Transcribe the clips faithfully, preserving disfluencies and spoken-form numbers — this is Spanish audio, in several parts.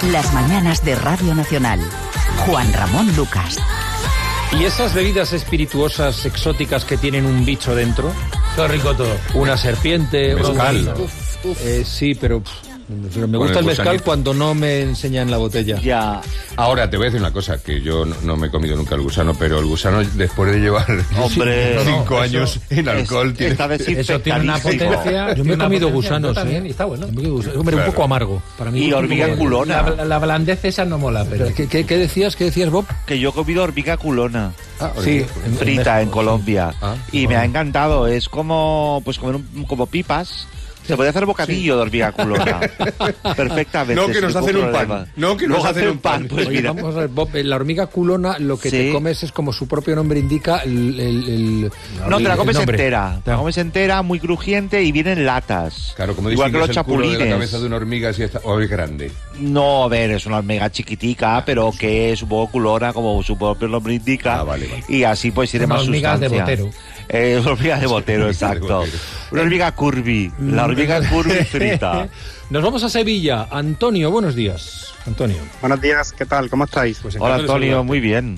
Las mañanas de Radio Nacional. Juan Ramón Lucas. ¿Y esas bebidas espirituosas exóticas que tienen un bicho dentro? Todo rico todo. Una serpiente, mezcal. Uf, uf. Eh, sí, pero... Pero me gusta el mezcal cuando no me enseñan la botella. Ya. Ahora, te voy a decir una cosa, que yo no, no me he comido nunca el gusano, pero el gusano, después de llevar Hombre, cinco no, años en alcohol, es, tiene... está eso tiene una potencia. Yo me he comido gusanos, también, ¿eh? Y está bueno. Hombre, un Claro. poco amargo. Para mí, Y hormiga poco... culona. La, la blandez esa no mola, pero... ¿Qué, qué, qué decías? ¿Qué decías, Bob? Que yo he comido hormiga culona. Ah, Sí, en- frita en México, Colombia. sí. Ah, y me ha encantado. Es como pues comer un, como pipas. Se puede hacer bocadillo de hormiga culona. Perfectamente. No, que nos sin hacen ningún un pan. problema. No, que nos Luego hacen un pan. Pues Oye, mira. vamos a ver, Bob, la hormiga culona lo que Sí. te comes es como su propio nombre indica el... el, el- No, te la el comes nombre. entera. Te la Ah. comes entera, muy crujiente y viene en latas. Claro, como igual que los distingues el culo de la chapulines. cabeza de una hormiga si está, o es grande. No, a ver, es una hormiga chiquitica, pero que es un poco culona, como su propio nombre indica. Ah, vale, vale. Y así pues tiene Una más hormiga de sustancia. botero. Eh, una hormiga de botero, exacto. botero. Una hormiga curvy. La hormiga curvy frita. Nos vamos a Sevilla. Antonio, buenos días. Antonio. Buenos días, ¿qué tal? ¿Cómo estáis? Pues Hola encantado de Antonio, saludarte. muy bien.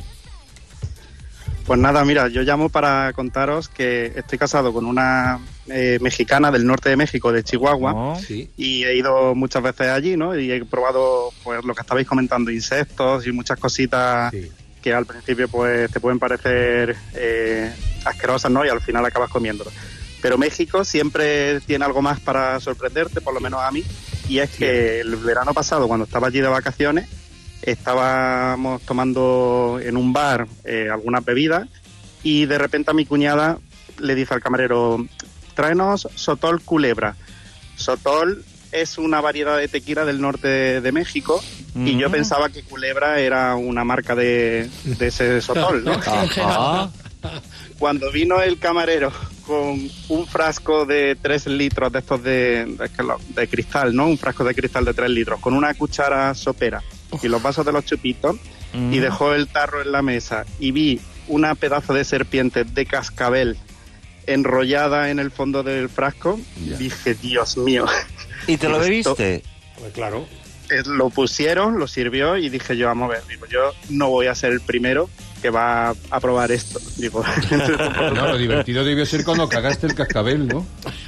Pues nada, mira, yo llamo para contaros que estoy casado con una eh, mexicana del norte de México, de Chihuahua, ¿No? Sí. y he ido muchas veces allí, ¿no? Y he probado, pues, lo que estabais comentando, insectos y muchas cositas Sí. que al principio, pues, te pueden parecer eh, asquerosas, ¿no? Y al final acabas comiéndolo. Pero México siempre tiene algo más para sorprenderte, por lo menos a mí, y es que el verano pasado, cuando estaba allí de vacaciones, estábamos tomando en un bar eh, algunas bebidas y de repente a mi cuñada le dice al camarero, tráenos Sotol Culebra. Sotol es una variedad de tequila del norte de, de México y yo Mm. pensaba que Culebra era una marca de, de ese Sotol, ¿no? Ajá. Cuando vino el camarero con un frasco de tres litros de estos de, de, de cristal, ¿no? Un frasco de cristal de tres litros, con una cuchara sopera y los vasos de los chupitos, Mm. y dejó el tarro en la mesa y vi una pedazo de serpiente de cascabel enrollada en el fondo del frasco, Ya. dije, Dios mío. ¿Y te lo Esto- bebiste? Pues claro. Eh, Lo pusieron, lo sirvió y dije yo, vamos a ver, digo, yo no voy a ser el primero que va a probar esto. Digo, No, lo divertido debió ser cuando cagaste el cascabel, ¿no?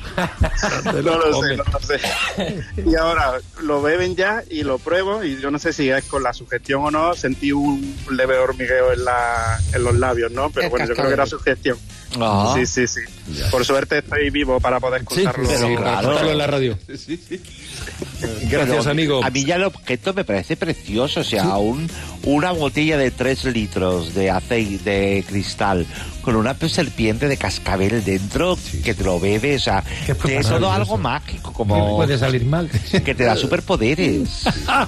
no lo sé, no lo sé. Y ahora lo beben ya y lo pruebo y yo no sé si es con la sugestión o no, sentí un leve hormigueo en, la, en los labios, ¿no? Pero El bueno, yo creo que era sugestión. Ah. Sí, sí, sí. Por suerte estoy vivo para poder Sí, contarlo. sí, Pero para claro. contarlo en la radio. Sí, sí. Gracias, Pero amigo. A mí ya el objeto me parece precioso. O sea, un, una botella de tres litros de aceite de cristal con una serpiente de cascabel dentro que te lo bebes. O sea, Qué que es todo maravilloso. algo mágico, No como puede salir mal. que te da superpoderes.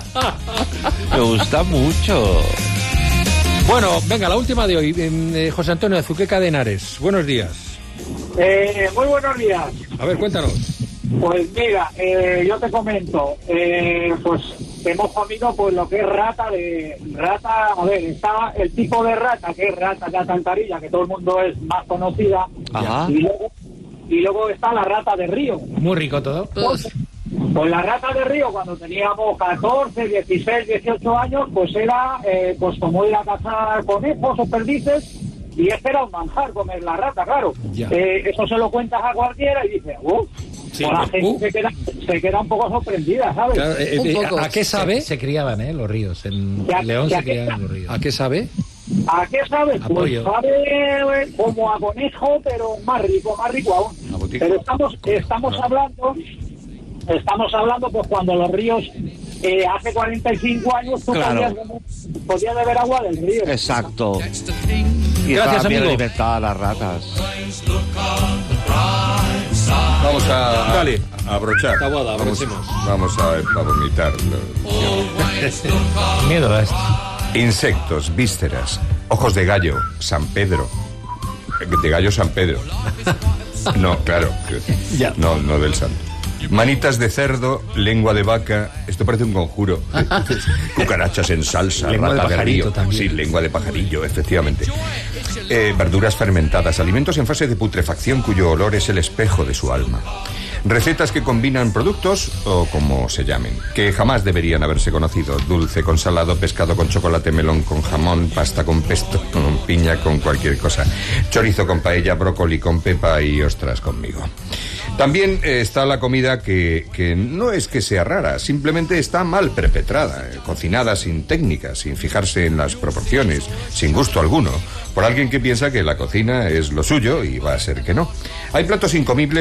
Me gusta mucho. Bueno, venga, la última de hoy. Eh, José Antonio Azuqueca de Henares. Buenos días. Eh, muy buenos días. A ver, cuéntanos. Pues mira, eh, yo te comento, eh, pues hemos comido pues lo que es rata de rata, a ver, está el tipo de rata que es rata de alcantarilla, que todo el mundo es más conocida, Ajá. y luego, y luego está la rata de río. Muy rico todo. Pues, pues la rata de río, cuando teníamos catorce, dieciséis, dieciocho años, pues era pues pues como ir a cazar conejos o perdices, y este era un manjar comer la rata, claro. Ya. Eh, eso se lo cuentas a cualquiera y dices, ¡uh! Sí, o la pues, gente uh. se, queda, se queda un poco sorprendida, ¿sabes? Claro, eh, Un eh, poco. ¿A qué sabe? Se, se criaban, ¿eh? Los ríos. En Ya- León ya se que- criaban los ríos. ¿A qué sabe? ¿A qué sabe? Pues Apoyo. sabe eh, como a conejo, pero más rico, más rico aún. A botica. Pero estamos, estamos hablando, estamos hablando, pues cuando los ríos, eh, hace cuarenta y cinco años, tú Claro. podías, beber- podías beber agua del río. Exacto. Y Gracias, estaban bien amigo. alimentadas las ratas. Vamos a, Dale. a abrochar. Tabuada, vamos, abrochemos. vamos a, a vomitar. Miedo a esto. Insectos, vísceras, ojos de gallo, San Pedro. De gallo San Pedro. No, claro. Ya. No, no del santo. Manitas de cerdo, lengua de vaca. Esto parece un conjuro. Cucarachas en salsa, Lengua de rata de, pajarito río. también. Sí, lengua de pajarillo, efectivamente. Eh, verduras fermentadas, alimentos en fase de putrefacción cuyo olor es el espejo de su alma. Recetas que combinan productos, o como se llamen, que jamás deberían haberse conocido. Dulce con salado, pescado con chocolate, melón con jamón, pasta con pesto, con piña, con cualquier cosa. Chorizo con paella, brócoli con pepa y ostras conmigo. También eh, está la comida que, que no es que sea rara, simplemente está mal perpetrada, eh, cocinada sin técnica, sin fijarse en las proporciones, sin gusto alguno, por alguien que piensa que la cocina es lo suyo y va a ser que no. Hay platos incomibles